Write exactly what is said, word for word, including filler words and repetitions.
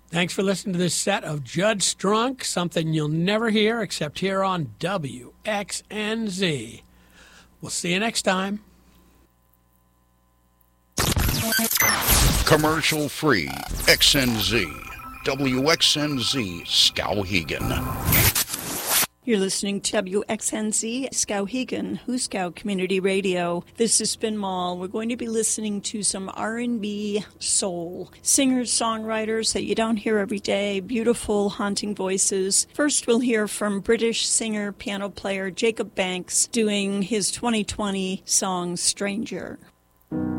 Thanks for listening to this set of Judd Strunk, something you'll never hear except here on W X N Z. We'll see you next time. Commercial free X N Z, W X N Z, Skowhegan. You're listening to W X N Z, Skowhegan, Huskow Community Radio. This is Spin Mall. We're going to be listening to some R and B soul. Singers, songwriters that you don't hear every day, beautiful, haunting voices. First, we'll hear from British singer, piano player Jacob Banks doing his twenty twenty song, Stranger.